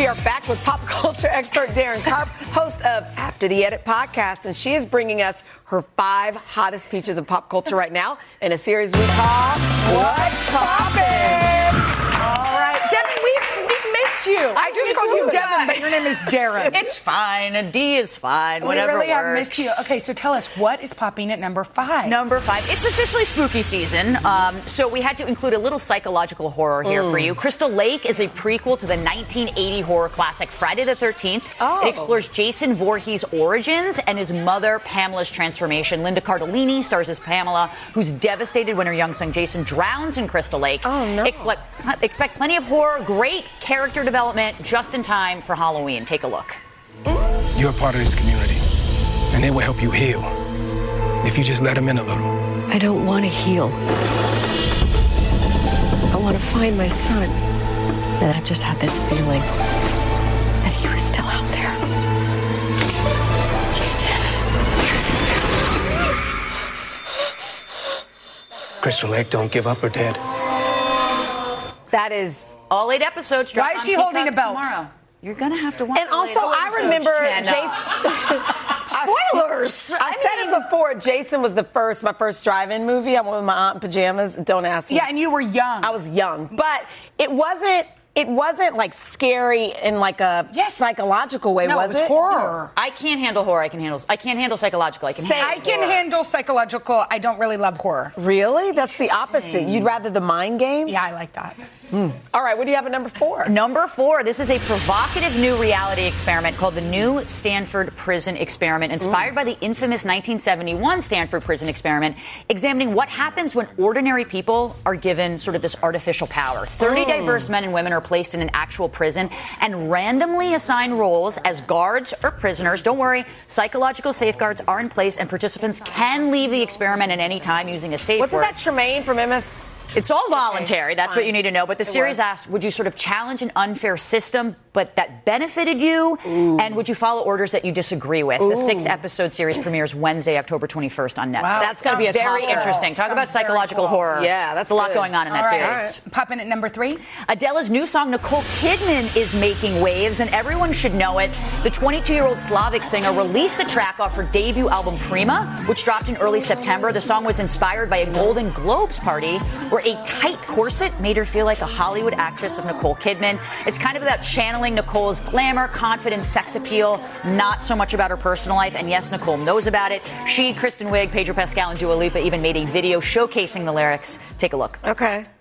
We are back with pop culture expert Darren Karp, host of After the Edit podcast, and she is bringing us her 5 hottest peaches of pop culture right now in a series we call What's Poppin'? All right, Devin, we've missed you. I just called you Devin, but your name is Darren. It's fine. A D is fine. Whatever we really works. have missed you. Okay, so tell us, what is popping at number 5? Number 5. It's officially spooky season, so we had to include a little psychological horror here for you. Crystal Lake is a prequel to the 1980 horror classic Friday the 13th. It explores Jason Voorhees' origins and his mother Pamela's transformation. Linda Cardellini stars as Pamela, who's devastated when her young son Jason drowns in Crystal Lake. Oh, no. Expect plenty of horror, great character development, just in time for Halloween. Take a look. You're a part of this community, and they will help you heal if you just let them in a little. I don't want to heal. I want to find my son. Then I just had this feeling that he was still out there. Jason. Crystal Lake, don't give up, or dead. That is... All 8 episodes. Why is she holding a belt? Tomorrow. You're going to have to watch. And also, I remember Jason... Spoilers! I said it before. Jason was my first drive-in movie. I went with my aunt in pajamas. Don't ask me. Yeah, and you were young. I was young. But it wasn't like scary in like a psychological way, no, was it? Was horror. I can't handle horror. I can handle psychological. I can handle psychological. I don't really love horror. Really? That's the opposite. You'd rather the mind games? Yeah, I like that. All right, what do you have at number 4? Number 4, this is a provocative new reality experiment called the New Stanford Prison Experiment, inspired by the infamous 1971 Stanford Prison Experiment, examining what happens when ordinary people are given sort of this artificial power. 30 diverse men and women are placed in an actual prison and randomly assigned roles as guards or prisoners. Don't worry, psychological safeguards are in place, and participants can leave the experiment at any time using a safe word. Wasn't that Tremaine from MS? It's all voluntary. That's what you need to know. But the series asks, would you sort of challenge an unfair system, but that benefited you? And would you follow orders that you disagree with? The 6-episode series premieres Wednesday, October 21st on Netflix. Wow, that's going to be a very interesting. Talk about psychological horror. Yeah, that's a lot going on in that series. Right. Popping at number 3. Adele's new song, Nicole Kidman, is making waves, and everyone should know it. The 22-year-old Slavic singer released the track off her debut album, Prima, which dropped in early September. The song was inspired by a Golden Globes party where a tight corset made her feel like a Hollywood actress of Nicole Kidman. It's kind of about channeling Nicole's glamour, confidence, sex appeal, not so much about her personal life. And yes, Nicole knows about it. She, Kristen Wiig, Pedro Pascal, and Dua Lipa even made a video showcasing the lyrics. Take a look. Okay.